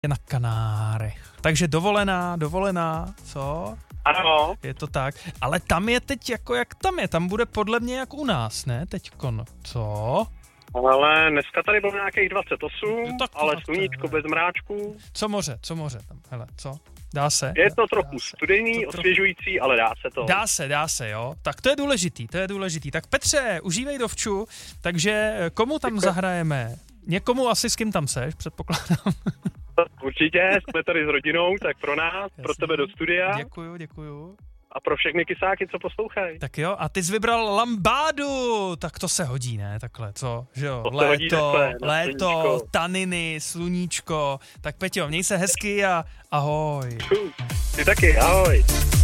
na Kanárech. Takže dovolená, co? Ano. Je to tak. Ale tam je teď jako jak tam je. Tam bude podle mě jak u nás, ne? Teďkon. Co? Ale dneska tady bylo nějakých 28, tak ale sluníčko bez mráčků. Co moře tam, hele, co? Dá se? Je to trochu studený, osvěžující, ale dá se to. Dá se, jo. Tak to je důležitý. Tak Petře, užívej dovču, takže komu tam zahrajeme? Někomu asi, s kým tam seš, předpokládám. Určitě, jsme tady s rodinou, tak pro nás, jasně. Pro tebe do studia. Děkuju. A pro všechny kysáky, co poslouchají. Tak jo, a ty jsi vybral Lambádu, tak to se hodí, ne, takhle, co, že jo, léto, taniny, sluníčko, tak Peťo, měj se hezky a ahoj. Ty taky, ahoj.